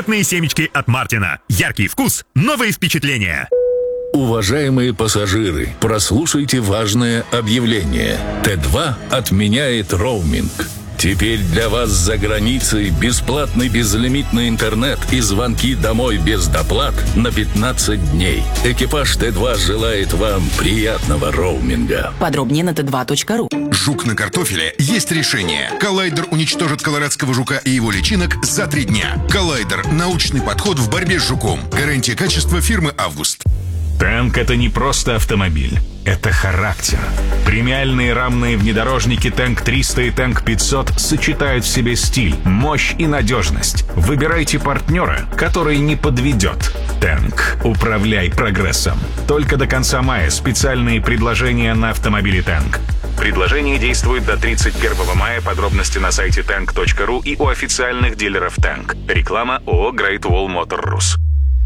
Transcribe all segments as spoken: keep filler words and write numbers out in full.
Конфетные семечки от Мартина. Яркий вкус, новые впечатления. Уважаемые пассажиры, прослушайте важное объявление. Т два отменяет роуминг. Теперь для вас за границей бесплатный безлимитный интернет и звонки домой без доплат на пятнадцать дней. Экипаж Т два желает вам приятного роуминга. Подробнее на тэ два точка ру. Жук на картофеле есть решение. Коллайдер уничтожит колорадского жука и его личинок за три дня. Коллайдер – научный подход в борьбе с жуком. Гарантия качества фирмы «Август». Танк — это не просто автомобиль, это характер. Премиальные рамные внедорожники Танк триста и Танк пятьсот сочетают в себе стиль, мощь и надежность. Выбирайте партнера, который не подведет. Танк. Управляй прогрессом. Только до конца мая специальные предложения на автомобили Танк. Предложение действует до тридцать первого мая. Подробности на сайте танк точка ру и у официальных дилеров Танк. Реклама ООО Great Wall Motor Rus.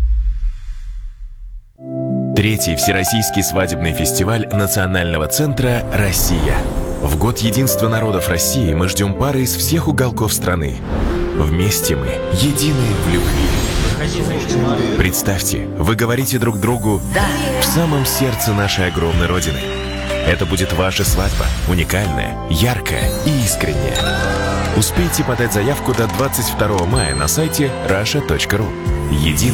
Третий Всероссийский свадебный фестиваль Национального центра «Россия». В год единства народов России мы ждем пары из всех уголков страны. Вместе мы едины в любви. Представьте, вы говорите друг другу «да» в самом сердце нашей огромной Родины. Это будет ваша свадьба, уникальная, яркая и искренняя. Успейте подать заявку до двадцать второго мая на сайте раша точка ру. Единый